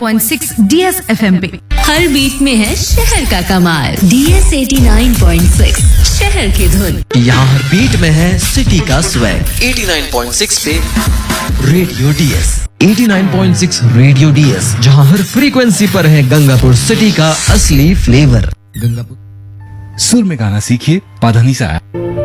89.6 DS FM पे। हर beat में है शहर का कमाल। DS 89.6 शहर की धुन। यहाँ हर बीट में है सिटी का स्वैग। 89.6 पे रेडियो DS। 89.6 रेडियो DS, जहाँ हर फ्रीक्वेंसी पर है गंगापुर सिटी का असली फ्लेवर। गंगापुर सुर में गाना सीखिए पाधानी से आया।